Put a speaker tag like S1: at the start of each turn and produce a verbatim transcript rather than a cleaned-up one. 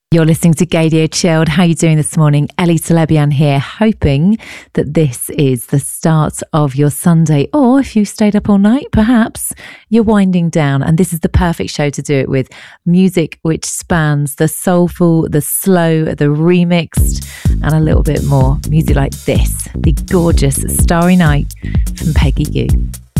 S1: You're listening to Gaydio Chilled. How are you doing this morning? Ellie Telebian here, hoping that this is the start of your Sunday, or if you stayed up all night, perhaps you're winding down, and this is the perfect show to do it with. Music which spans the soulful, the slow, the remixed, and a little bit more. Music like this, the gorgeous Starry Night from Peggy Gou.